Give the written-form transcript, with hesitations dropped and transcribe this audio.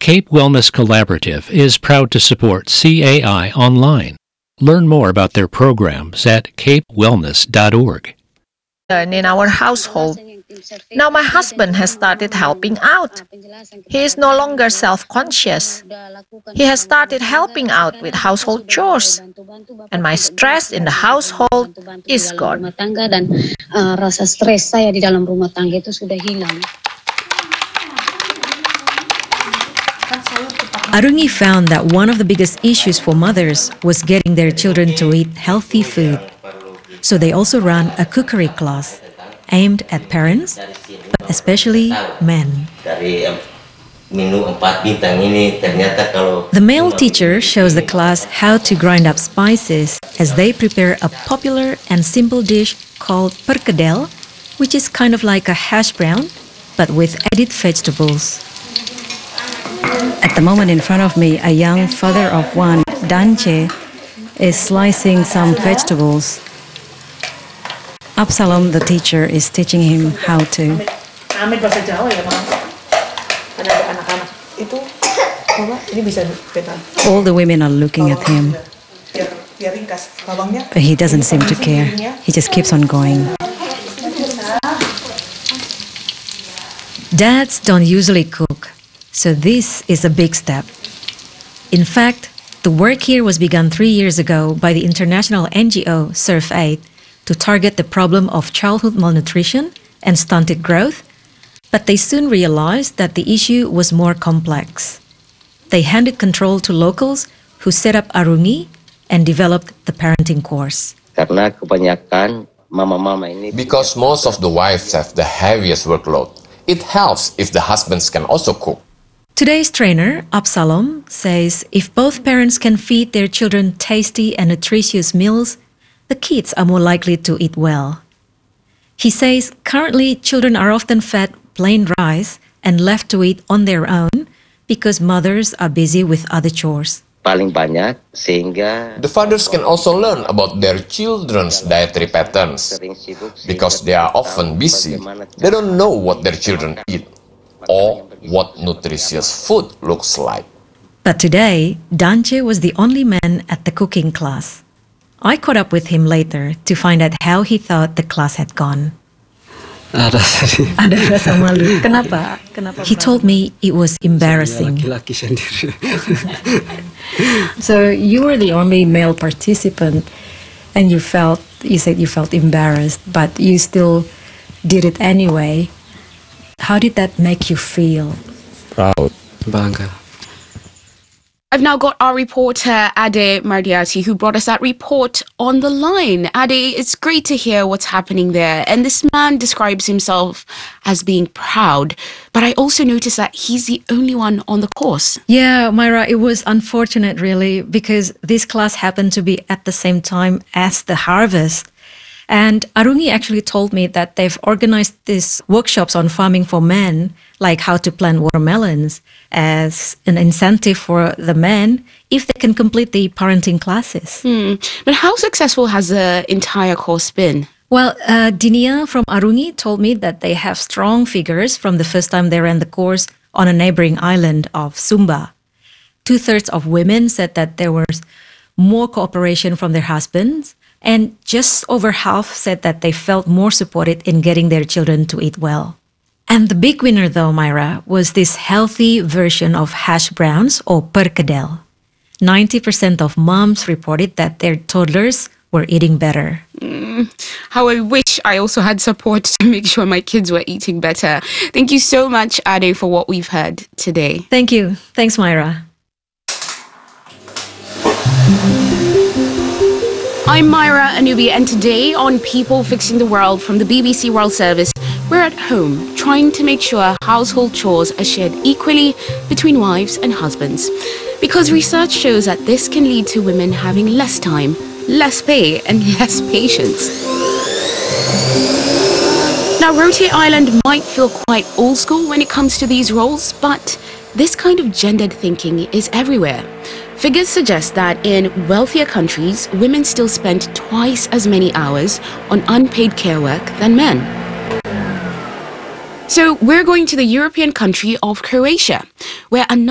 Cape Wellness Collaborative is proud to support CAI online. Learn more about their programs at capewellness.org. In our household, now my husband has started helping out. He is no longer self-conscious. He has started helping out with household chores. And my stress in the household is gone. Dan rasa stres saya di dalam rumah tangga itu sudah hilang. Arungi found that one of the biggest issues for mothers was getting their children to eat healthy food. So they also ran a cookery class aimed at parents, but especially men. The male teacher shows the class how to grind up spices as they prepare a popular and simple dish called perkedel, which is kind of like a hash brown, but with added vegetables. At the moment in front of me, a young father of one, Dance, is slicing some vegetables. Absalom, the teacher, is teaching him how to. Amin bahasa Jawa ya, Mama. Ada anak-anak itu, Mama, ini bisa beta. All the women are looking at him. Biar ringkas bawangnya. But he doesn't seem to care. He just keeps on going. Dads don't usually cook, so this is a big step. In fact, the work here was begun 3 years ago by the international NGO Surf Aid to target the problem of childhood malnutrition and stunted growth, but they soon realized that the issue was more complex. They handed control to locals who set up Arungi and developed the parenting course. Because most of the wives have the heaviest workload, it helps if the husbands can also cook. Today's trainer, Absalom, says if both parents can feed their children tasty and nutritious meals, the kids are more likely to eat well. He says currently children are often fed plain rice and left to eat on their own because mothers are busy with other chores. The fathers can also learn about their children's dietary patterns. Because they are often busy, they don't know what their children eat or what nutritious food looks like. But today, Dance was the only man at the cooking class. I caught up with him later to find out how he thought the class had gone. Ada rasa malu. Kenapa? He told me it was embarrassing. So you were the only male participant, and you said you felt embarrassed, but you still did it anyway. How did that make you feel? Proud. Bangga. I've now got our reporter, Ade Mardiati, who brought us that report on the line. Ade, it's great to hear what's happening there. And this man describes himself as being proud. But I also noticed that he's the only one on the course. Yeah, Myra, it was unfortunate, really, because this class happened to be at the same time as the harvest. And Arungi actually told me that they've organized these workshops on farming for men, like how to plant watermelons, as an incentive for the men if they can complete the parenting classes. But how successful has the entire course been? Well, Dinia from Arungi told me that they have strong figures from the first time they ran the course on a neighboring island of Sumba. 2/3 of women said that there was more cooperation from their husbands, and just over half said that they felt more supported in getting their children to eat well. And the big winner, though, Myra, was this healthy version of hash browns or perkedel. 90% of moms reported that their toddlers were eating better. How I wish I also had support to make sure my kids were eating better. Thank you so much, Ade, for what we've heard today. Thank you. Thanks, Myra. I'm Myra Anubi, and today on People Fixing the World from the BBC World Service, we're at home trying to make sure household chores are shared equally between wives and husbands. Because research shows that this can lead to women having less time, less pay, and less patience. Now, Rote Island might feel quite old school when it comes to these roles, but this kind of gendered thinking is everywhere. Figures suggest that in wealthier countries, women still spend twice as many hours on unpaid care work than men. So we're going to the European country of Croatia, where a